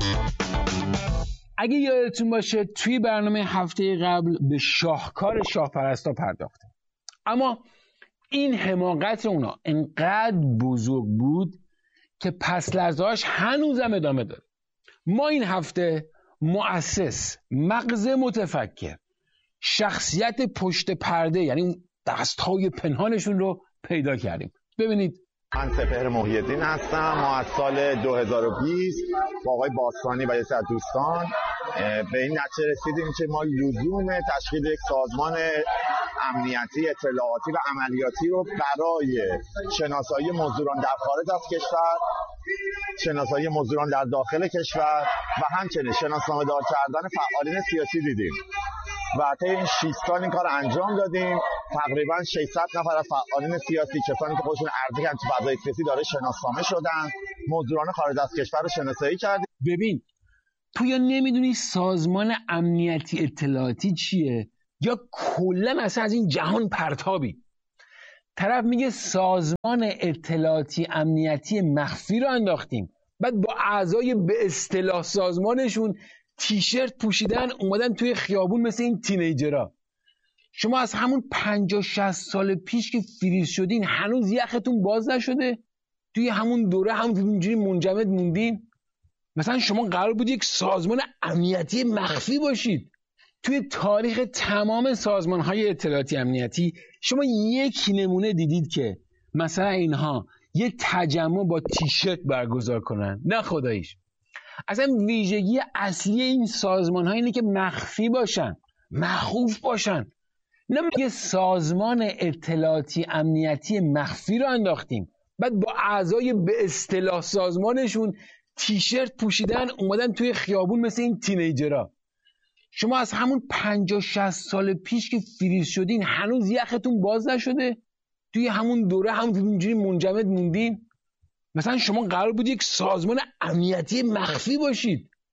اگه یادتون باشه توی برنامه هفته قبل به شاهکار شاهپرستا پرداختیم، اما این حماقت اونا انقدر بزرگ بود که پس لرزه‌هاش هنوزم ادامه داره. ما این هفته مؤسس، مغز متفکر، شخصیت پشت پرده، یعنی دست‌های پنهانشون رو پیدا کردیم. ببینید. من سپهر محی‌الدین هستم. ما از سال 2020 با آقای باستانی و یه سری دوستان به این نتیجه رسیدیم که ما لزوم تشکیل یک سازمان امنیتی، اطلاعاتی و عملیاتی رو برای شناسایی مزدوران در خارج از کشور، شناسایی مزدوران در داخل کشور و همچنین شناسنامه‌دار کردن فعالین سیاسی دیدیم و طی این 6 سال این کار انجام دادیم. تقریبا 600 نفر از فعالین سیاسی، کسانی که خودشون ارزی کردن تو فضای سیاسی داره شناسنامه شدن، مزدوران خارج از کشور رو شناسایی کردیم. ببین، تو یا نمیدونی سازمان امنیتی اطلاعاتی چیه یا کلا اصلا از این جهان پرتابی. طرف میگه سازمان اطلاعاتی امنیتی مخفی رو انداختیم، بعد با اعضای به اصطلاح سازمانشون تیشرت پوشیدن اومدن توی خیابون مثل این تینیجرها. شما از همون 50-60 سال پیش که فریز شدین هنوز یختون باز نشده؟ توی همون دوره همونجوری منجمد موندین؟ مثلا شما قرار بود یک سازمان امنیتی مخفی باشید. توی تاریخ تمام سازمان‌های اطلاعاتی امنیتی شما یک نمونه دیدید که مثلا اینها یه تجمع با تیشرت برگزار کنن؟ نه خداییش. اصلا ویژگی اصلی این سازمان‌ها اینه که مخفی باشن، مخوف باشن. نه میگه سازمان اطلاعاتی امنیتی مخفی رو انداختیم، بعد با اعضای به اصطلاح سازمانشون تیشرت پوشیدن اومدن توی خیابون مثل این تینیجرها. شما از همون 50-60 سال پیش که فریز شدین هنوز یختون باز نشده؟ توی همون دوره همونجوری منجمد موندین؟ مثلا شما قرار بود یک سازمان امنیتی مخفی باشید.